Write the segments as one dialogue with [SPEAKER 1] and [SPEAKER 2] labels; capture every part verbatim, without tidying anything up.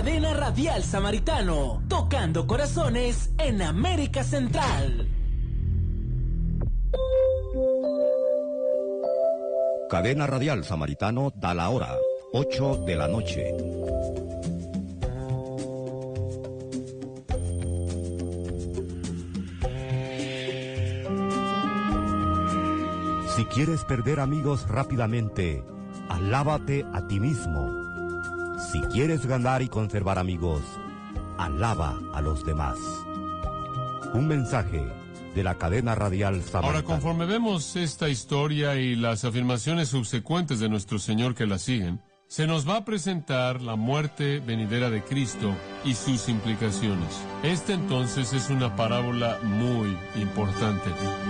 [SPEAKER 1] Cadena Radial Samaritano, tocando corazones en América Central.
[SPEAKER 2] Cadena Radial Samaritano da la hora, ocho de la noche. Si quieres perder amigos rápidamente, alábate a ti mismo. Si quieres ganar y conservar amigos, alaba a los demás. Un mensaje de la cadena radial Samaritano.
[SPEAKER 3] Ahora, conforme vemos esta historia y las afirmaciones subsecuentes de nuestro Señor que la siguen, se nos va a presentar la muerte venidera de Cristo y sus implicaciones. Esta entonces es una parábola muy importante.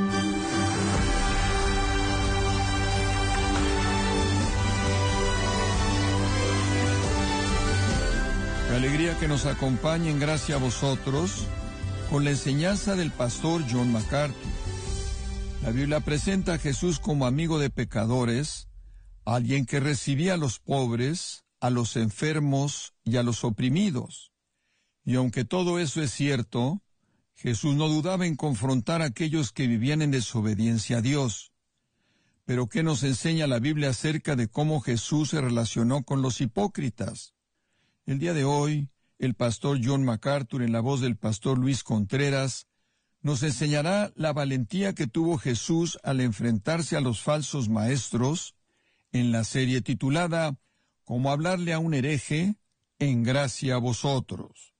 [SPEAKER 4] Qué alegría que nos acompañen, gracias a vosotros, con la enseñanza del pastor John MacArthur. La Biblia presenta a Jesús como amigo de pecadores, alguien que recibía a los pobres, a los enfermos y a los oprimidos. Y aunque todo eso es cierto, Jesús no dudaba en confrontar a aquellos que vivían en desobediencia a Dios. Pero ¿qué nos enseña la Biblia acerca de cómo Jesús se relacionó con los hipócritas? El día de hoy, el pastor John MacArthur, en la voz del pastor Luis Contreras, nos enseñará la valentía que tuvo Jesús al enfrentarse a los falsos maestros en la serie titulada «Cómo hablarle a un hereje, en gracia a vosotros».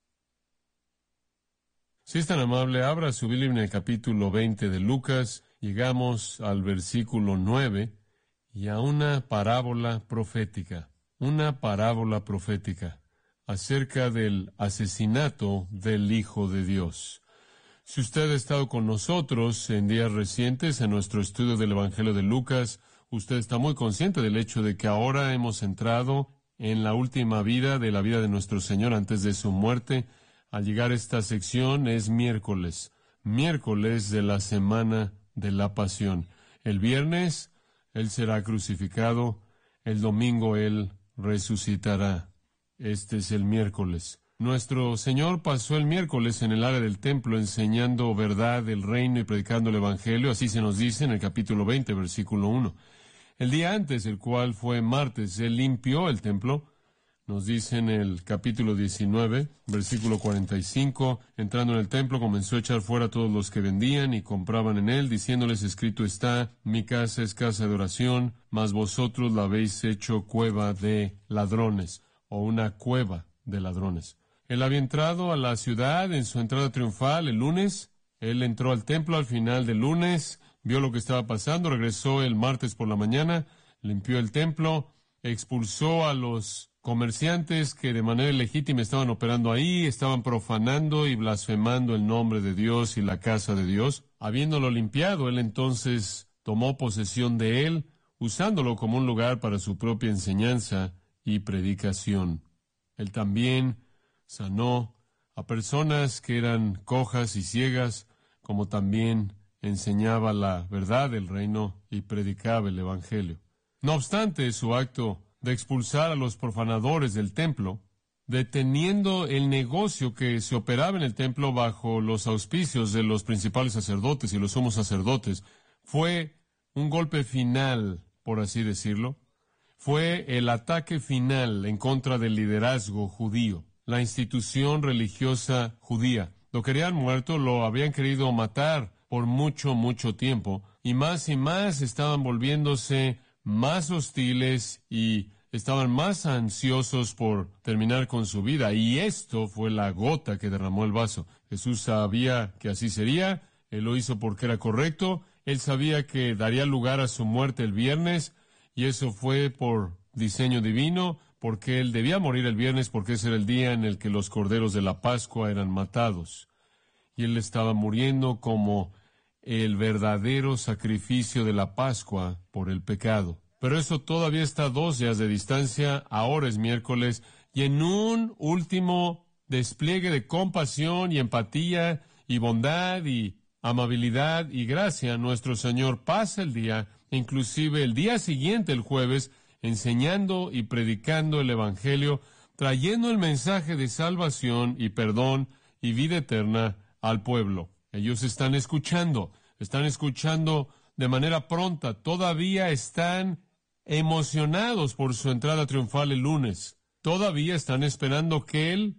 [SPEAKER 3] Si es tan amable, abra su Biblia en el capítulo veinte de Lucas. Llegamos al versículo nueve y a una parábola profética, una parábola profética acerca del asesinato del Hijo de Dios. Si usted ha estado con nosotros en días recientes en nuestro estudio del Evangelio de Lucas, usted está muy consciente del hecho de que ahora hemos entrado en la última vida de la vida de nuestro Señor antes de su muerte. Al llegar a esta sección es miércoles, miércoles de la semana de la Pasión. El viernes Él será crucificado, el domingo Él resucitará. Este es el miércoles. Nuestro Señor pasó el miércoles en el área del templo enseñando verdad del reino y predicando el Evangelio, así se nos dice en el capítulo veinte, versículo uno. El día antes, el cual fue martes, Él limpió el templo. Nos dice en el capítulo diecinueve, versículo cuarenta y cinco, entrando en el templo comenzó a echar fuera a todos los que vendían y compraban en él, diciéndoles, escrito está, mi casa es casa de oración, mas vosotros la habéis hecho cueva de ladrones, o una cueva de ladrones. Él había entrado a la ciudad en su entrada triunfal el lunes. Él entró al templo al final del lunes, vio lo que estaba pasando, regresó el martes por la mañana, limpió el templo, expulsó a los comerciantes que de manera ilegítima estaban operando ahí, estaban profanando y blasfemando el nombre de Dios y la casa de Dios. Habiéndolo limpiado, él entonces tomó posesión de él, usándolo como un lugar para su propia enseñanza y predicación. Él también sanó a personas que eran cojas y ciegas, como también enseñaba la verdad del reino y predicaba el Evangelio. No obstante, su acto de expulsar a los profanadores del templo, deteniendo el negocio que se operaba en el templo bajo los auspicios de los principales sacerdotes y los sumos sacerdotes, fue un golpe final, por así decirlo. Fue el ataque final en contra del liderazgo judío, la institución religiosa judía. Lo querían muerto, lo habían querido matar por mucho, mucho tiempo, y más y más estaban volviéndose más hostiles y estaban más ansiosos por terminar con su vida, y esto fue la gota que derramó el vaso. Jesús sabía que así sería, Él lo hizo porque era correcto, Él sabía que daría lugar a su muerte el viernes, y eso fue por diseño divino, porque Él debía morir el viernes, porque ese era el día en el que los corderos de la Pascua eran matados. Y Él estaba muriendo como el verdadero sacrificio de la Pascua por el pecado. Pero eso todavía está a dos días de distancia, ahora es miércoles, y en un último despliegue de compasión y empatía y bondad y amabilidad y gracia, nuestro Señor pasa el día, inclusive el día siguiente, el jueves, enseñando y predicando el Evangelio, trayendo el mensaje de salvación y perdón y vida eterna al pueblo. Ellos están escuchando, están escuchando de manera pronta, todavía están emocionados por su entrada triunfal el lunes. Todavía están esperando que Él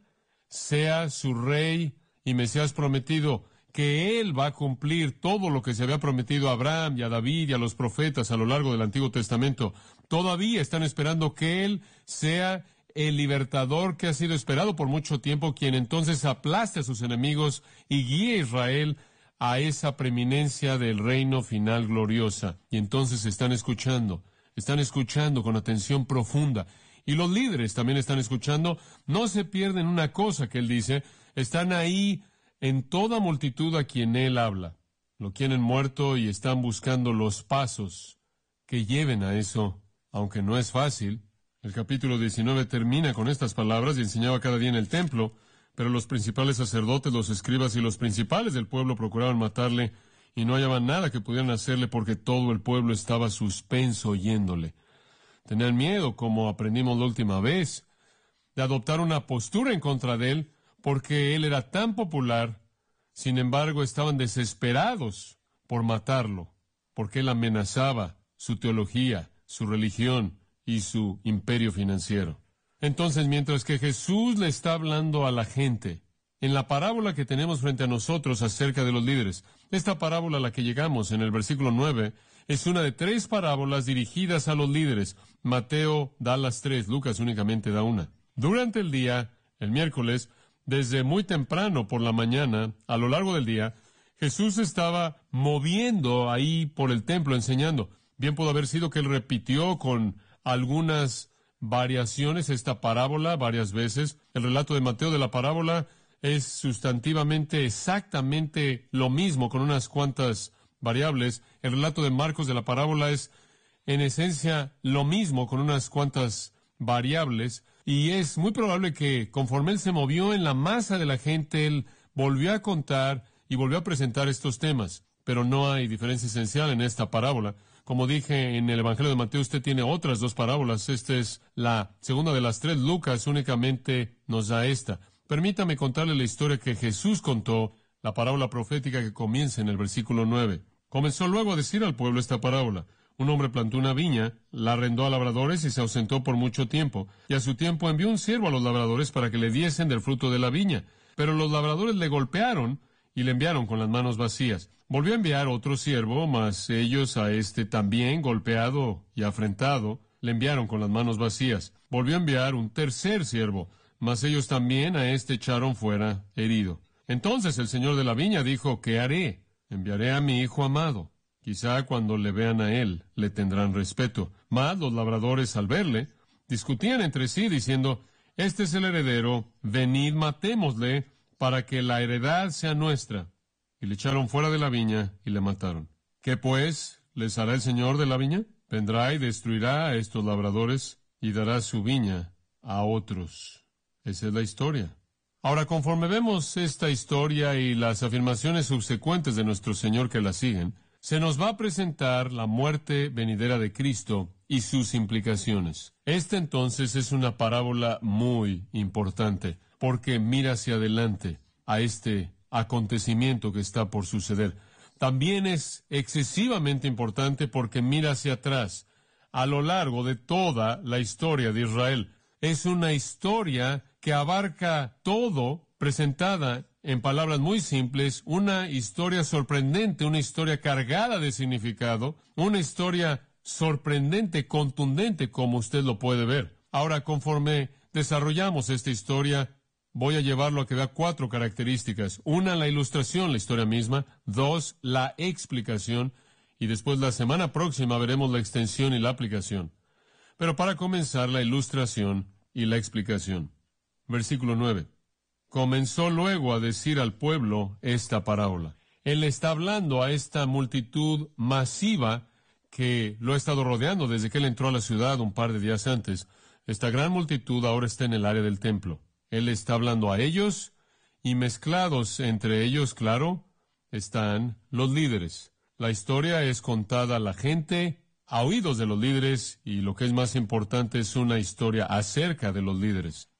[SPEAKER 3] sea su Rey y Mesías prometido, que Él va a cumplir todo lo que se había prometido a Abraham y a David y a los profetas a lo largo del Antiguo Testamento. Todavía están esperando que Él sea el libertador que ha sido esperado por mucho tiempo, quien entonces aplaste a sus enemigos y guíe a Israel a esa preeminencia del reino final gloriosa. Y entonces están escuchando, están escuchando con atención profunda. Y los líderes también están escuchando, no se pierden una cosa que Él dice, están ahí en toda multitud a quien Él habla. Lo quieren muerto y están buscando los pasos que lleven a eso, aunque no es fácil. El capítulo diecinueve termina con estas palabras: y enseñaba cada día en el templo, pero los principales sacerdotes, los escribas y los principales del pueblo procuraban matarle, y no hallaban nada que pudieran hacerle porque todo el pueblo estaba suspenso oyéndole. Tenían miedo, como aprendimos la última vez, de adoptar una postura en contra de él, porque él era tan popular. Sin embargo, estaban desesperados por matarlo, porque él amenazaba su teología, su religión y su imperio financiero. Entonces, mientras que Jesús le está hablando a la gente, en la parábola que tenemos frente a nosotros acerca de los líderes, esta parábola a la que llegamos en el versículo nueve, es una de tres parábolas dirigidas a los líderes. Mateo da las tres, Lucas únicamente da una. Durante el día, el miércoles, desde muy temprano por la mañana, a lo largo del día, Jesús estaba moviendo ahí por el templo enseñando. Bien pudo haber sido que él repitió con algunas variaciones esta parábola varias veces. El relato de Mateo de la parábola es sustantivamente exactamente lo mismo, con unas cuantas variables. El relato de Marcos de la parábola es en esencia lo mismo, con unas cuantas variables, y es muy probable que conforme él se movió en la masa de la gente, él volvió a contar y volvió a presentar estos temas. Pero no hay diferencia esencial en esta parábola. Como dije, en el Evangelio de Mateo usted tiene otras dos parábolas. Esta es la segunda de las tres. Lucas únicamente nos da esta. Permítame contarle la historia que Jesús contó, la parábola profética que comienza en el versículo nueve. Comenzó luego a decir al pueblo esta parábola. Un hombre plantó una viña, la arrendó a labradores y se ausentó por mucho tiempo. Y a su tiempo envió un siervo a los labradores para que le diesen del fruto de la viña. Pero los labradores le golpearon y le enviaron con las manos vacías. Volvió a enviar otro siervo, mas ellos a este también, golpeado y afrentado, le enviaron con las manos vacías. Volvió a enviar un tercer siervo, mas ellos también a este echaron fuera herido. Entonces el señor de la viña dijo: ¿qué haré? Enviaré a mi hijo amado. Quizá cuando le vean a él, le tendrán respeto. Mas los labradores, al verle, discutían entre sí, diciendo: este es el heredero, venid, matémosle, para que la heredad sea nuestra. Y le echaron fuera de la viña y le mataron. ¿Qué pues les hará el señor de la viña? Vendrá y destruirá a estos labradores y dará su viña a otros. Esa es la historia. Ahora, conforme vemos esta historia y las afirmaciones subsecuentes de nuestro Señor que la siguen, se nos va a presentar la muerte venidera de Cristo y sus implicaciones. Esta entonces es una parábola muy importante, porque mira hacia adelante a este acontecimiento que está por suceder. También es excesivamente importante porque mira hacia atrás, a lo largo de toda la historia de Israel. Es una historia que abarca todo, presentada en palabras muy simples, una historia sorprendente, una historia cargada de significado, una historia sorprendente, contundente, como usted lo puede ver. Ahora, conforme desarrollamos esta historia, voy a llevarlo a que vea cuatro características. Una, la ilustración, la historia misma. Dos, la explicación. Y después, la semana próxima, veremos la extensión y la aplicación. Pero para comenzar, la ilustración y la explicación. Versículo nueve. Comenzó luego a decir al pueblo esta parábola. Él está hablando a esta multitud masiva que lo ha estado rodeando desde que él entró a la ciudad un par de días antes. Esta gran multitud ahora está en el área del templo. Él está hablando a ellos, y mezclados entre ellos, claro, están los líderes. La historia es contada a la gente, a oídos de los líderes, y lo que es más importante es una historia acerca de los líderes.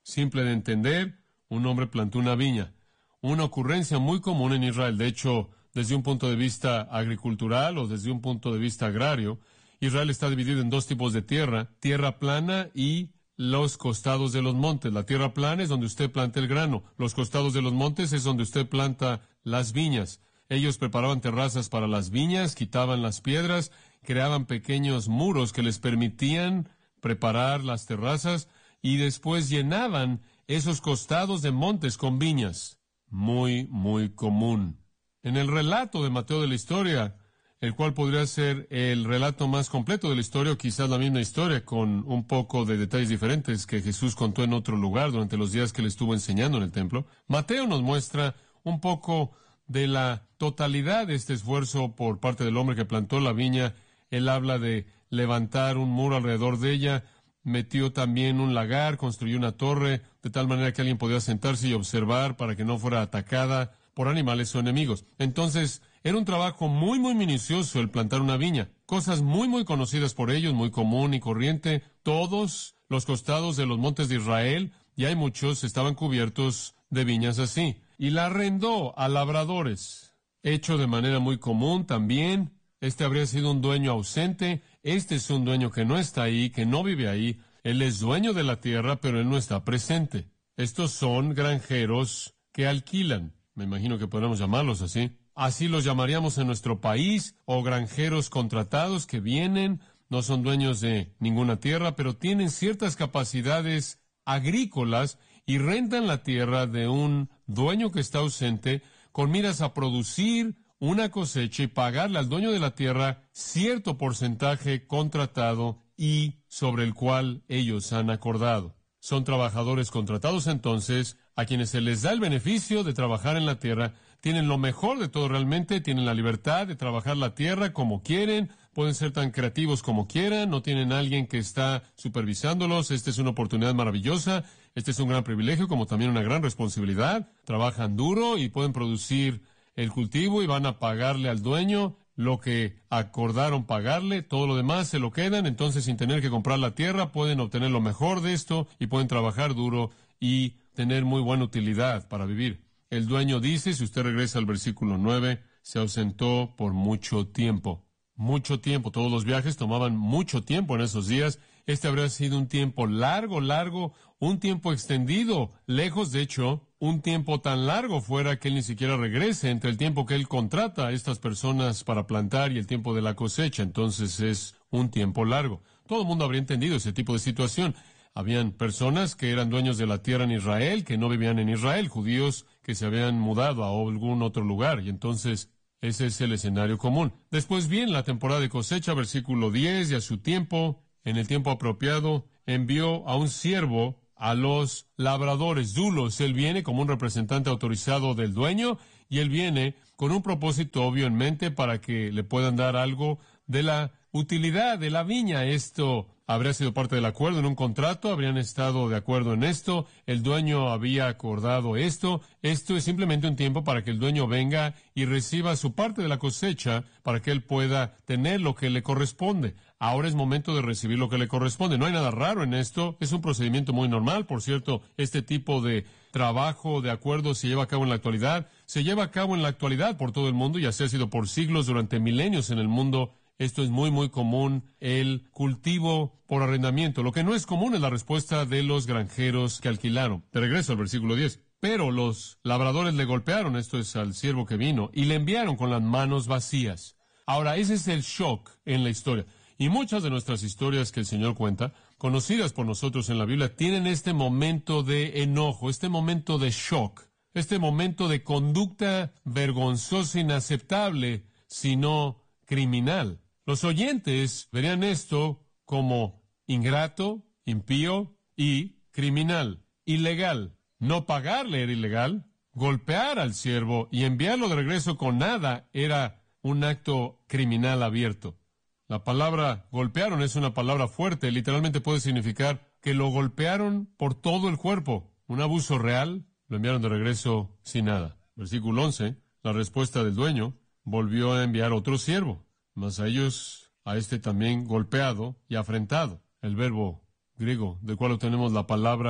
[SPEAKER 3] simple de entender, un hombre plantó una viña. Una ocurrencia muy común en Israel. De hecho, desde un punto de vista agricultural o desde un punto de vista agrario, Israel está dividido en dos tipos de tierra, tierra plana y los costados de los montes. La tierra plana es donde usted planta el grano. Los costados de los montes es donde usted planta las viñas. Ellos preparaban terrazas para las viñas, quitaban las piedras, creaban pequeños muros que les permitían preparar las terrazas y después llenaban esos costados de montes con viñas. Muy, muy común. En el relato de Mateo de la historia, el cual podría ser el relato más completo de la historia, o quizás la misma historia, con un poco de detalles diferentes que Jesús contó en otro lugar durante los días que le estuvo enseñando en el templo, Mateo nos muestra un poco de la totalidad de este esfuerzo por parte del hombre que plantó la viña. Él habla de levantar un muro alrededor de ella, metió también un lagar, construyó una torre, de tal manera que alguien podía sentarse y observar para que no fuera atacada por animales o enemigos. Entonces, era un trabajo muy, muy minucioso el plantar una viña. Cosas muy, muy conocidas por ellos, muy común y corriente. Todos los costados de los montes de Israel, y hay muchos, estaban cubiertos de viñas así. Y la arrendó a labradores. Hecho de manera muy común también. Este habría sido un dueño ausente. Este es un dueño que no está ahí, que no vive ahí. Él es dueño de la tierra, pero él no está presente. Estos son granjeros que alquilan. Me imagino que podemos llamarlos así. Así los llamaríamos en nuestro país, o granjeros contratados que vienen, no son dueños de ninguna tierra, pero tienen ciertas capacidades agrícolas y rentan la tierra de un dueño que está ausente con miras a producir una cosecha y pagarle al dueño de la tierra cierto porcentaje contratado y sobre el cual ellos han acordado. Son trabajadores contratados entonces, a quienes se les da el beneficio de trabajar en la tierra, tienen lo mejor de todo realmente, tienen la libertad de trabajar la tierra como quieren, pueden ser tan creativos como quieran, no tienen a alguien que está supervisándolos. Esta es una oportunidad maravillosa, este es un gran privilegio como también una gran responsabilidad. Trabajan duro y pueden producir el cultivo y van a pagarle al dueño lo que acordaron pagarle, todo lo demás se lo quedan, entonces sin tener que comprar la tierra pueden obtener lo mejor de esto y pueden trabajar duro y tener muy buena utilidad para vivir. El dueño dice, si usted regresa al versículo nueve, se ausentó por mucho tiempo. Mucho tiempo, todos los viajes tomaban mucho tiempo en esos días. Este habría sido un tiempo largo, largo, un tiempo extendido, lejos, de hecho, un tiempo tan largo fuera que él ni siquiera regrese entre el tiempo que él contrata a estas personas para plantar y el tiempo de la cosecha. Entonces es un tiempo largo. Todo el mundo habría entendido ese tipo de situación. Habían personas que eran dueños de la tierra en Israel, que no vivían en Israel, judíos que se habían mudado a algún otro lugar, y entonces ese es el escenario común. Después viene la temporada de cosecha, versículo diez, y a su tiempo, en el tiempo apropiado, envió a un siervo a los labradores, dulos. Él viene como un representante autorizado del dueño, y él viene con un propósito obvio en mente para que le puedan dar algo de la utilidad de la viña. Esto habría sido parte del acuerdo en un contrato, habrían estado de acuerdo en esto, el dueño había acordado esto. Esto es simplemente un tiempo para que el dueño venga y reciba su parte de la cosecha para que él pueda tener lo que le corresponde. Ahora es momento de recibir lo que le corresponde. No hay nada raro en esto, es un procedimiento muy normal. Por cierto, este tipo de trabajo de acuerdo se lleva a cabo en la actualidad, se lleva a cabo en la actualidad por todo el mundo, y así ha sido por siglos, durante milenios en el mundo. Esto es muy, muy común, el cultivo por arrendamiento. Lo que no es común es la respuesta de los granjeros que alquilaron. Te regreso al versículo diez. Pero los labradores le golpearon, esto es al siervo que vino, y le enviaron con las manos vacías. Ahora, ese es el shock en la historia. Y muchas de nuestras historias que el Señor cuenta, conocidas por nosotros en la Biblia, tienen este momento de enojo, este momento de shock, este momento de conducta vergonzosa, inaceptable, sino criminal. Los oyentes verían esto como ingrato, impío y criminal, ilegal. No pagarle era ilegal, golpear al siervo y enviarlo de regreso con nada era un acto criminal abierto. La palabra golpearon es una palabra fuerte, literalmente puede significar que lo golpearon por todo el cuerpo. Un abuso real, lo enviaron de regreso sin nada. Versículo once, la respuesta del dueño, volvió a enviar otro siervo, mas a ellos, a este también golpeado y afrentado. El verbo griego, del cual obtenemos la palabra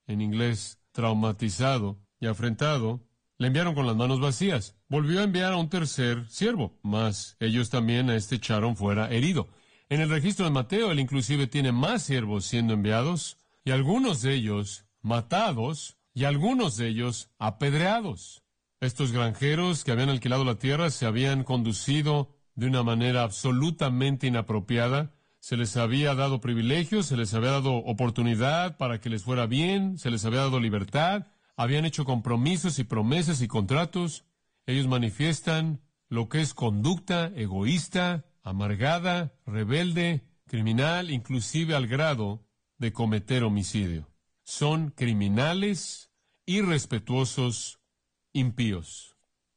[SPEAKER 3] en inglés traumatizado y afrentado, le enviaron con las manos vacías. Volvió a enviar a un tercer siervo, mas ellos también a este echaron fuera herido. En el registro de Mateo, él inclusive tiene más siervos siendo enviados, y algunos de ellos matados, y algunos de ellos apedreados. Estos granjeros que habían alquilado la tierra se habían conducido de una manera absolutamente inapropiada. Se les había dado privilegios, se les había dado oportunidad para que les fuera bien, se les había dado libertad, habían hecho compromisos y promesas y contratos. Ellos manifiestan lo que es conducta egoísta, amargada, rebelde, criminal, inclusive al grado de cometer homicidio. Son criminales, irrespetuosos, impíos.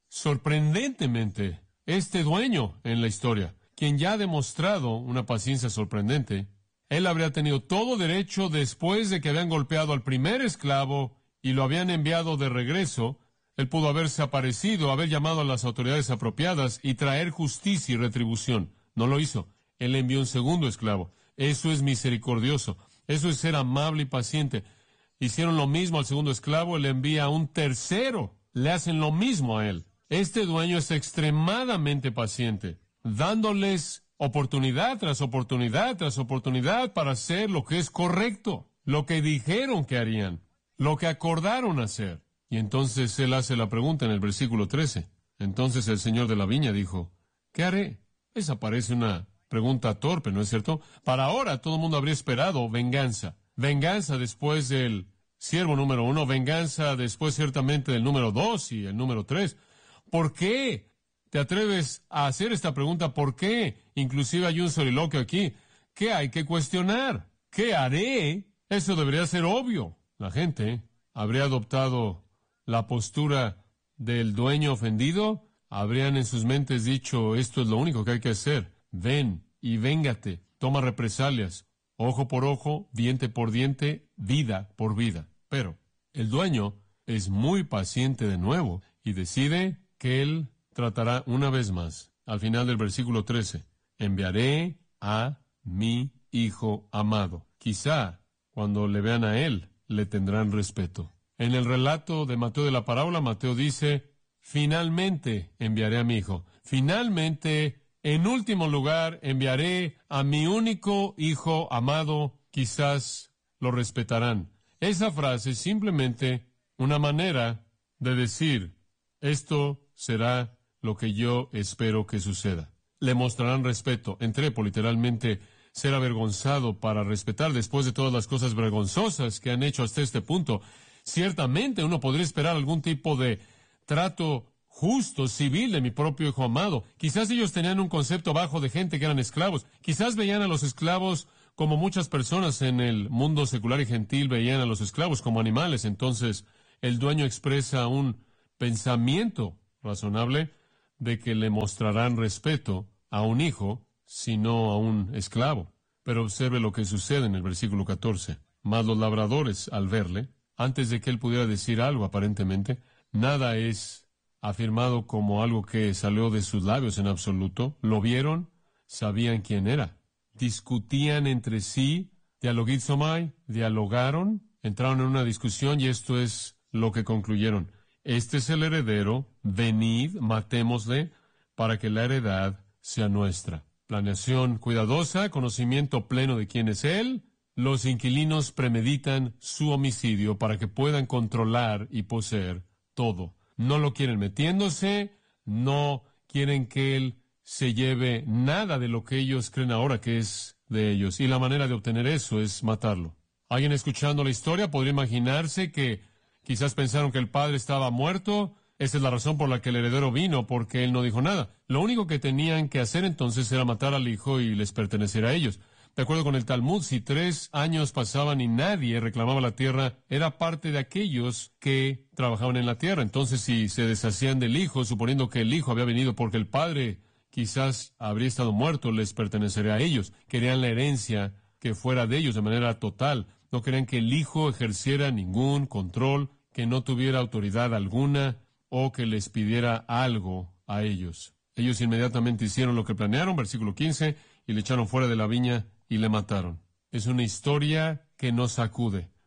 [SPEAKER 3] Sorprendentemente, este dueño en la historia, quien ya ha demostrado una paciencia sorprendente, él habría tenido todo derecho después de que habían golpeado al primer esclavo y lo habían enviado de regreso. Él pudo haberse aparecido, haber llamado a las autoridades apropiadas y traer justicia y retribución. No lo hizo. Él envió un segundo esclavo. Eso es misericordioso. Eso es ser amable y paciente. Hicieron lo mismo al segundo esclavo, él envía a un tercero. Le hacen lo mismo a él. Este dueño es extremadamente paciente, dándoles oportunidad tras oportunidad tras oportunidad para hacer lo que es correcto, lo que dijeron que harían, lo que acordaron hacer. Y entonces él hace la pregunta en el versículo trece. Entonces el señor de la viña dijo, ¿qué haré? Esa parece una pregunta torpe, ¿no es cierto? Para ahora todo el mundo habría esperado venganza. Venganza después del siervo número uno, venganza después ciertamente del número dos y el número tres. ¿Por qué te atreves a hacer esta pregunta? ¿Por qué? Inclusive hay un soliloquio aquí. ¿Qué hay que cuestionar? ¿Qué haré? Eso debería ser obvio. La gente habría adoptado la postura del dueño ofendido. Habrían en sus mentes dicho, esto es lo único que hay que hacer. Ven y véngate. Toma represalias. Ojo por ojo, diente por diente, vida por vida. Pero el dueño es muy paciente de nuevo y decide que él tratará una vez más. Al final del versículo trece, enviaré a mi hijo amado. Quizá cuando le vean a él, le tendrán respeto. En el relato de Mateo de la parábola, Mateo dice, finalmente enviaré a mi hijo. Finalmente, en último lugar, enviaré a mi único hijo amado. Quizás lo respetarán. Esa frase es simplemente una manera de decir, esto será lo que yo espero que suceda. Le mostrarán respeto. Entrepo, literalmente, ser avergonzado para respetar después de todas las cosas vergonzosas que han hecho hasta este punto. Ciertamente uno podría esperar algún tipo de trato justo, civil de mi propio hijo amado. Quizás ellos tenían un concepto bajo de gente que eran esclavos. Quizás veían a los esclavos como muchas personas en el mundo secular y gentil veían a los esclavos como animales. Entonces, el dueño expresa un pensamiento razonable de que le mostrarán respeto a un hijo, sino a un esclavo. Pero observe lo que sucede en el versículo catorce. Mas los labradores, al verle, antes de que él pudiera decir algo aparentemente, nada es afirmado como algo que salió de sus labios en absoluto. Lo vieron, sabían quién era. Discutían entre sí, dialogizomai, dialogaron, entraron en una discusión y esto es lo que concluyeron. Este es el heredero, venid, matémosle, para que la heredad sea nuestra. Planeación cuidadosa, conocimiento pleno de quién es él. Los inquilinos premeditan su homicidio para que puedan controlar y poseer todo. No lo quieren metiéndose, no quieren que él se lleve nada de lo que ellos creen ahora que es de ellos. Y la manera de obtener eso es matarlo. Alguien escuchando la historia podría imaginarse que quizás pensaron que el padre estaba muerto. Esa es la razón por la que el heredero vino, porque él no dijo nada. Lo único que tenían que hacer entonces era matar al hijo y les perteneciera a ellos. De acuerdo con el Talmud, si tres años pasaban y nadie reclamaba la tierra, era parte de aquellos que trabajaban en la tierra. Entonces, si se deshacían del hijo, suponiendo que el hijo había venido porque el padre quizás habría estado muerto, les pertenecería a ellos. Querían la herencia que fuera de ellos de manera total. No querían que el hijo ejerciera ningún control, que no tuviera autoridad alguna o que les pidiera algo a ellos. Ellos inmediatamente hicieron lo que planearon, versículo quince, y le echaron fuera de la viña y le mataron. Es una historia que nos sacude.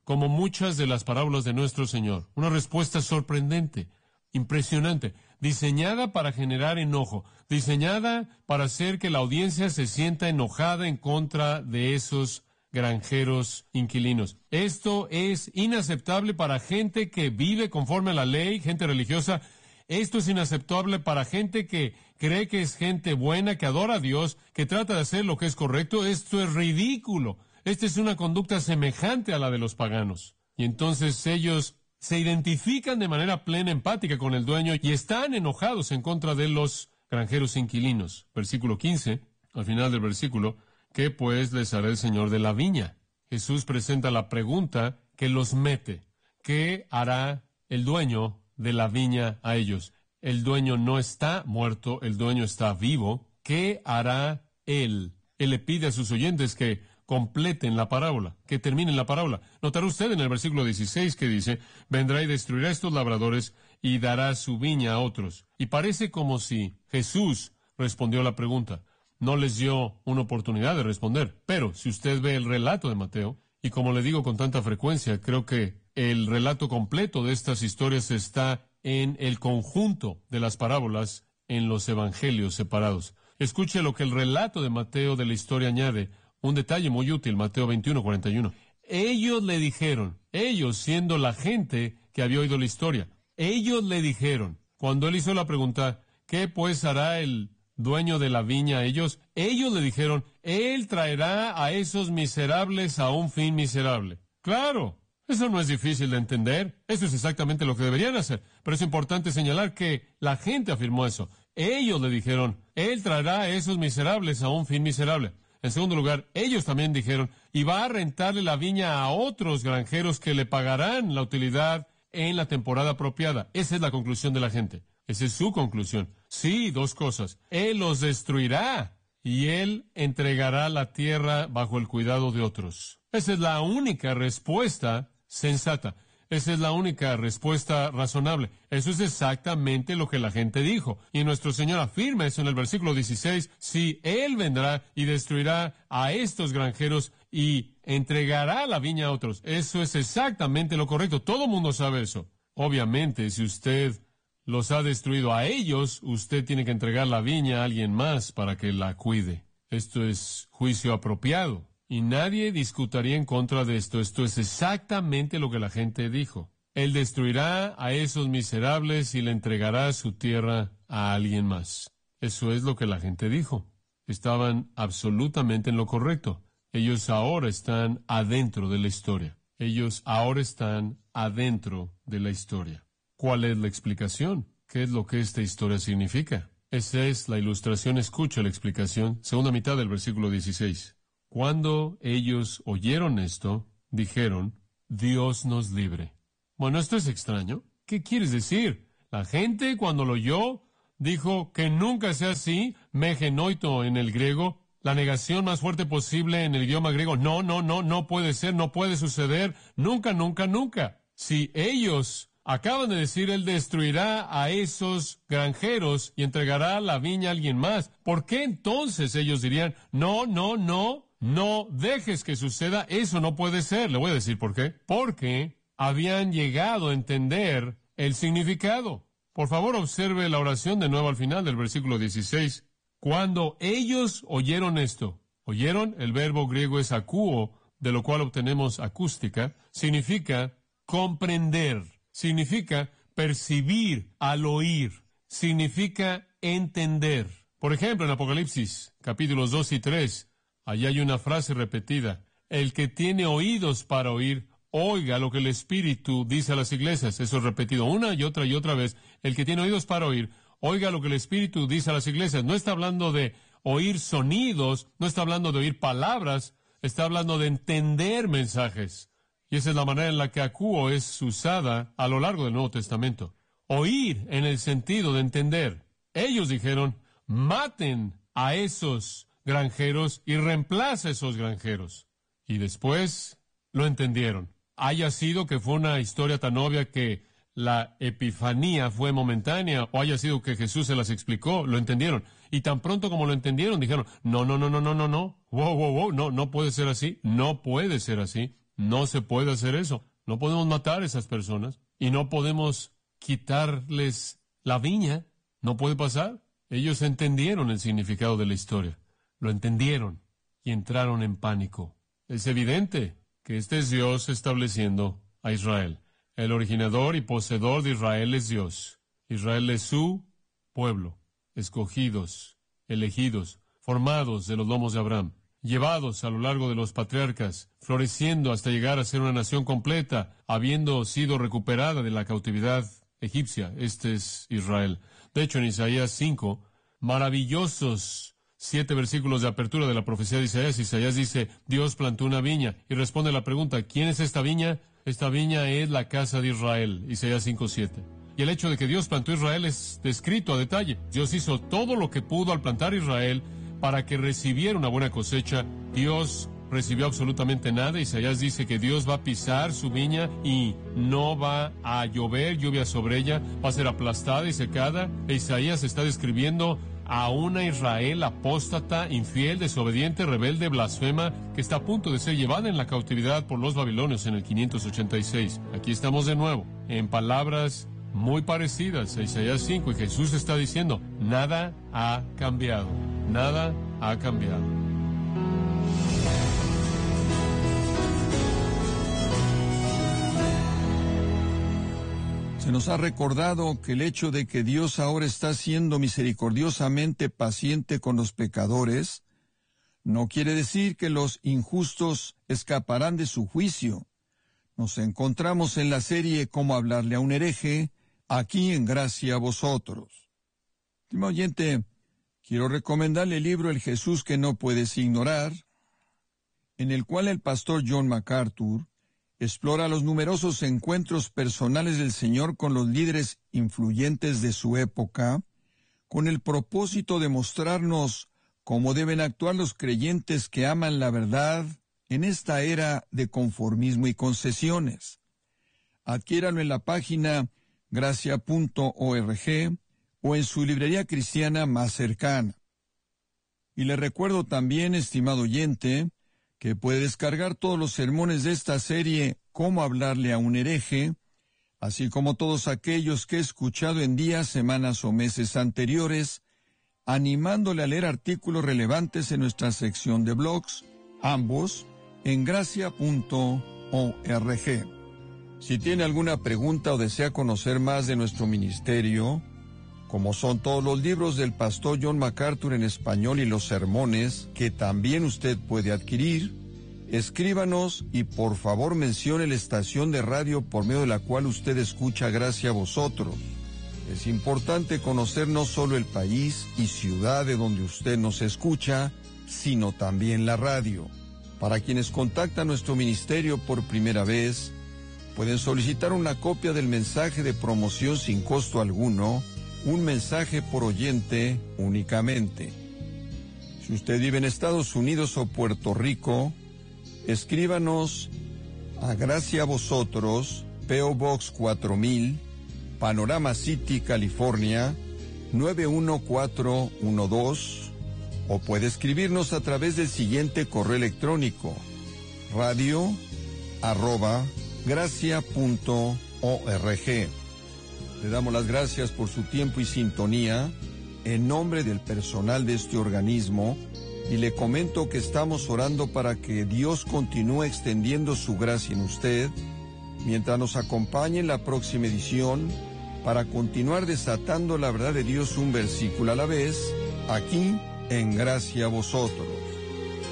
[SPEAKER 3] como muchas de las parábolas de nuestro Señor. Una respuesta sorprendente, impresionante, diseñada para generar enojo, diseñada para hacer que la audiencia se sienta enojada en contra de esos granjeros inquilinos. Esto es inaceptable para gente que vive conforme a la ley, gente religiosa. Esto es inaceptable para gente que cree que es gente buena, que adora a Dios, que trata de hacer lo que es correcto. Esto es ridículo. Esta es una conducta semejante a la de los paganos. Y entonces ellos se identifican de manera plena, empática con el dueño y están enojados en contra de los granjeros inquilinos. Versículo quince, al final del versículo, ¿qué pues les hará el Señor de la viña? Jesús presenta la pregunta que los mete. ¿Qué hará el dueño de la viña a ellos? El dueño no está muerto, el dueño está vivo. ¿Qué hará él? Él le pide a sus oyentes que completen la parábola, que terminen la parábola. Notará usted en el versículo dieciséis que dice, vendrá y destruirá a estos labradores y dará su viña a otros. Y parece como si Jesús respondió a la pregunta. No les dio una oportunidad de responder. Pero si usted ve el relato de Mateo, y como le digo con tanta frecuencia, creo que el relato completo de estas historias está en el conjunto de las parábolas en los evangelios separados. Escuche lo que el relato de Mateo de la historia añade. Un detalle muy útil, Mateo veintiuno, cuarenta y uno. Ellos le dijeron, ellos siendo la gente que había oído la historia, ellos le dijeron, cuando él hizo la pregunta, ¿qué pues hará el dueño de la viña a ellos? Ellos le dijeron, él traerá a esos miserables a un fin miserable. Claro, eso no es difícil de entender. Eso es exactamente lo que deberían hacer. Pero es importante señalar que la gente afirmó eso. Ellos le dijeron, él traerá a esos miserables a un fin miserable. En segundo lugar, ellos también dijeron, y va a rentarle la viña a otros granjeros que le pagarán la utilidad en la temporada apropiada. Esa es la conclusión de la gente. Esa es su conclusión. Sí, dos cosas. Él los destruirá y él entregará la tierra bajo el cuidado de otros. Esa es la única respuesta sensata. Esa es la única respuesta razonable. Eso es exactamente lo que la gente dijo. Y nuestro Señor afirma eso en el versículo dieciséis. Si Él vendrá y destruirá a estos granjeros y entregará la viña a otros. Eso es exactamente lo correcto. Todo el mundo sabe eso. Obviamente, si usted los ha destruido a ellos, usted tiene que entregar la viña a alguien más para que la cuide. Esto es juicio apropiado. Y nadie discutiría en contra de esto. Esto es exactamente lo que la gente dijo. Él destruirá a esos miserables y le entregará su tierra a alguien más. Eso es lo que la gente dijo. Estaban absolutamente en lo correcto. Ellos ahora están adentro de la historia. Ellos ahora están adentro de la historia. ¿Cuál es la explicación? ¿Qué es lo que esta historia significa? Esa es la ilustración. Escucha la explicación. Segunda mitad del versículo dieciséis. Cuando ellos oyeron esto, dijeron, Dios nos libre. Bueno, esto es extraño. ¿Qué quieres decir? La gente cuando lo oyó, dijo que nunca sea así, megenoito en el griego, la negación más fuerte posible en el idioma griego. No, no, no, no puede ser, no puede suceder, nunca, nunca, nunca. Si ellos acaban de decir, Él destruirá a esos granjeros y entregará la viña a alguien más, ¿por qué entonces ellos dirían, no, no, no? No dejes que suceda, eso no puede ser. Le voy a decir por qué. Porque habían llegado a entender el significado. Por favor, observe la oración de nuevo al final del versículo dieciséis. Cuando ellos oyeron esto, oyeron, el verbo griego es akúo, de lo cual obtenemos acústica, significa comprender, significa percibir al oír, significa entender. Por ejemplo, en Apocalipsis, capítulos dos y tres, allí hay una frase repetida. El que tiene oídos para oír, oiga lo que el Espíritu dice a las iglesias. Eso es repetido una y otra y otra vez. El que tiene oídos para oír, oiga lo que el Espíritu dice a las iglesias. No está hablando de oír sonidos, no está hablando de oír palabras, está hablando de entender mensajes. Y esa es la manera en la que akúo es usada a lo largo del Nuevo Testamento. Oír en el sentido de entender. Ellos dijeron, maten a esos granjeros y reemplaza esos granjeros. Y después lo entendieron. Haya sido que fue una historia tan obvia que la epifanía fue momentánea, o haya sido que Jesús se las explicó, lo entendieron. Y tan pronto como lo entendieron, dijeron, no, no, no, no, no, no, no, wow, wow, wow, no, no puede ser así, no puede ser así. No se puede hacer eso. No podemos matar a esas personas y no podemos quitarles la viña. No puede pasar. Ellos entendieron el significado de la historia. Lo entendieron y entraron en pánico. Es evidente que este es Dios estableciendo a Israel. El originador y poseedor de Israel es Dios. Israel es su pueblo, escogidos, elegidos, formados de los lomos de Abraham, llevados a lo largo de los patriarcas, floreciendo hasta llegar a ser una nación completa, habiendo sido recuperada de la cautividad egipcia. Este es Israel. De hecho, en Isaías cinco, maravillosos siete versículos de apertura de la profecía de Isaías, Isaías dice, Dios plantó una viña, y responde la pregunta, ¿quién es esta viña? Esta viña es la casa de Israel, Isaías cinco siete. Y el hecho de que Dios plantó Israel es descrito a detalle. Dios hizo todo lo que pudo al plantar Israel para que recibiera una buena cosecha. Dios recibió absolutamente nada. Isaías dice que Dios va a pisar su viña y no va a llover lluvia sobre ella, va a ser aplastada y secada. E Isaías está describiendo a una Israel apóstata, infiel, desobediente, rebelde, blasfema, que está a punto de ser llevada en la cautividad por los babilonios en el quinientos ochenta y seis. Aquí estamos de nuevo, en palabras muy parecidas a Isaías cinco, y Jesús está diciendo, nada ha cambiado, nada ha cambiado.
[SPEAKER 4] Se nos ha recordado que el hecho de que Dios ahora está siendo misericordiosamente paciente con los pecadores, no quiere decir que los injustos escaparán de su juicio. Nos encontramos en la serie Cómo hablarle a un hereje, aquí en Gracia a Vosotros. Estimado oyente, quiero recomendarle el libro El Jesús que no puedes ignorar, en el cual el pastor John MacArthur explora los numerosos encuentros personales del Señor con los líderes influyentes de su época, con el propósito de mostrarnos cómo deben actuar los creyentes que aman la verdad en esta era de conformismo y concesiones. Adquiéralo en la página gracia punto org o en su librería cristiana más cercana. Y le recuerdo también, estimado oyente, que puede descargar todos los sermones de esta serie Cómo hablarle a un hereje, así como todos aquellos que he escuchado en días, semanas o meses anteriores, animándole a leer artículos relevantes en nuestra sección de blogs, ambos en gracia punto org. Si tiene alguna pregunta o desea conocer más de nuestro ministerio, como son todos los libros del pastor John MacArthur en español y los sermones que también usted puede adquirir, escríbanos y por favor mencione la estación de radio por medio de la cual usted escucha Gracia a Vosotros. Es importante conocer no solo el país y ciudad de donde usted nos escucha, sino también la radio. Para quienes contactan nuestro ministerio por primera vez, pueden solicitar una copia del mensaje de promoción sin costo alguno, un mensaje por oyente únicamente. Si usted vive en Estados Unidos o Puerto Rico, escríbanos a Gracia a Vosotros, P O Box cuatro mil, Panorama City, California, nueve uno cuatro uno dos, o puede escribirnos a través del siguiente correo electrónico, radio arroba gracia punto org. Le damos las gracias por su tiempo y sintonía en nombre del personal de este organismo y le comento que estamos orando para que Dios continúe extendiendo su gracia en usted mientras nos acompañe en la próxima edición para continuar desatando la verdad de Dios un versículo a la vez aquí en Gracia a Vosotros.